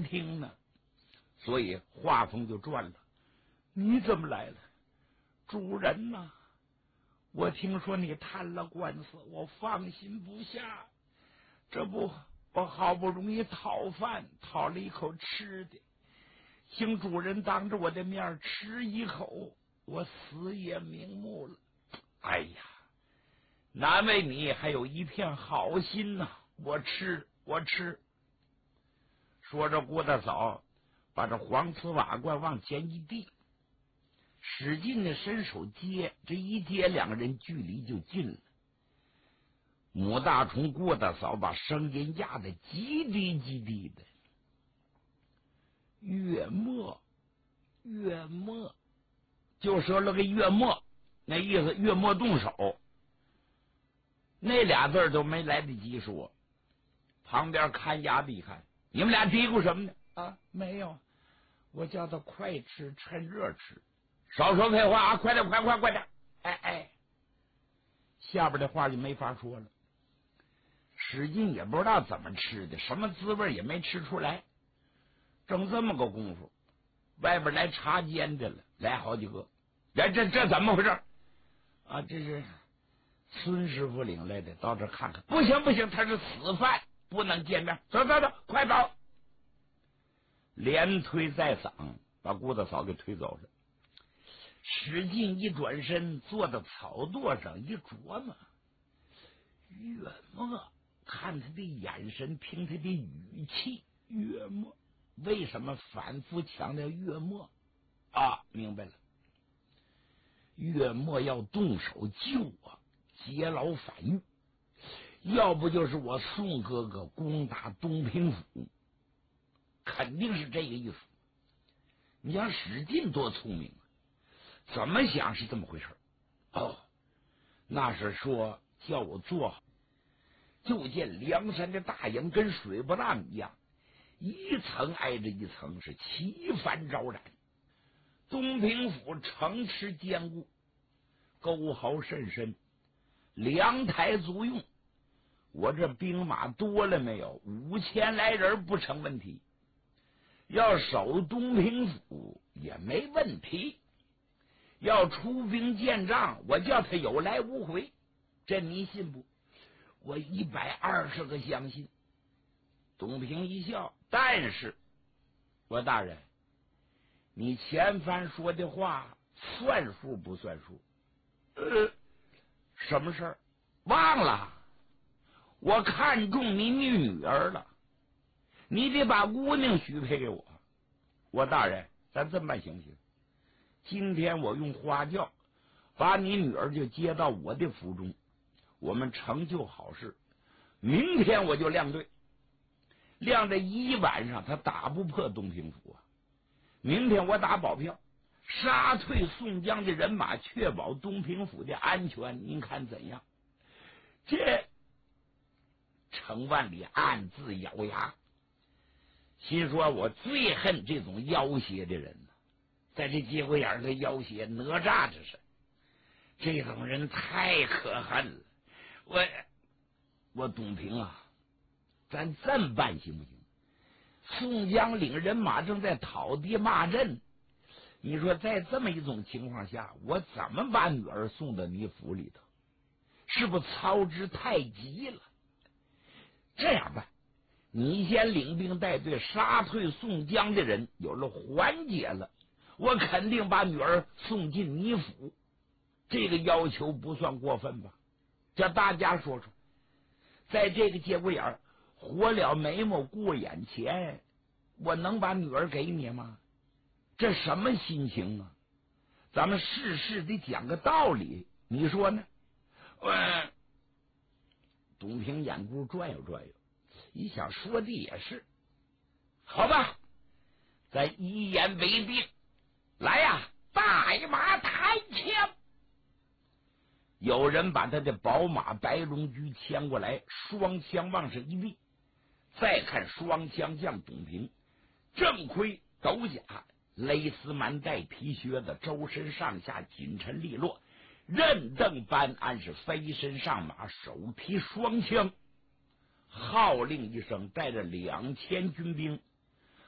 听呢。所以话锋就转了：你怎么来了？主人呐，我听说你谈了官司，我放心不下。这不，我好不容易讨饭，讨了一口吃的，请主人当着我的面吃一口，我死也瞑目了。哎呀，难为你还有一片好心呐！我吃。说着，郭大嫂把这黄瓷瓦罐往前一递，使劲的伸手接，这一接，两个人距离就近了。母大虫郭大嫂把声音压得极低极低的：月末，就说了个月末，那意思月末动手。那俩字都没来得及说，旁边看衙的一看，你们俩嘀咕什么呢？啊，没有，我叫他快吃，趁热吃。少说废话啊！快点！哎，下边的话就没法说了。史进也不知道怎么吃的，什么滋味也没吃出来。正这么个功夫，外边来查监的了，来好几个。这怎么回事啊？这是孙师傅领来的，到这看看。不行，他是死犯，不能见面。走，快走！连推带搡，把郭大嫂给推走了。史进一转身，坐到草垛上一琢磨，月末，看他的眼神，听他的语气，月末为什么反复强调月末啊？明白了，月末要动手救我，劫牢反狱，要不就是我宋哥哥攻打东平府，肯定是这个意思。你想史进多聪明啊，怎么想是这么回事？哦，那是说叫我做好。就见梁山的大营跟水波浪一样，一层挨着一层，是旗帆招展。东平府城池坚固，沟壕甚深，粮台足用。我这兵马多了没有？5000来人不成问题。要守东平府也没问题。要出兵见仗，我叫他有来无回。这你信不？我120个相信。董平一笑，但是我大人，你前番说的话算数不算数？什么事儿？忘了？我看中你女儿了，你得把姑娘许配给我。我大人，咱这么办行不行？今天我用花轿把你女儿就接到我的府中，我们成就好事。明天我就亮队，亮这一晚上他打不破东平府啊。明天我打保票，杀退宋江的人马，确保东平府的安全。您看怎样？这程万里暗自咬牙，心说我最恨这种要挟的人呢，在这节骨眼的要挟哪吒，这种人太可恨了。我董平啊，咱这么办行不行？宋江领人马正在讨敌骂阵，你说在这么一种情况下，我怎么把女儿送到你府里头？是不是操之太急了？这样办，你先领兵带队杀退宋江的人，有了缓解了，我肯定把女儿送进你府。这个要求不算过分吧？叫大家说说，在这个节骨眼火燎眉毛过眼前，我能把女儿给你吗？这什么心情啊？咱们事事得讲个道理，你说呢？董平眼珠转悠转悠，一想说的也是，好吧，咱一言为定。来呀，带马抬枪！有人把他的宝马白龙驹牵过来，双枪往上一立。再看双枪将董平，正盔斗甲，蕾丝蛮带皮靴子，周身上下紧陈利落，刃镫斑鞍，是飞身上马，手提双枪。号令一声，带着2000军兵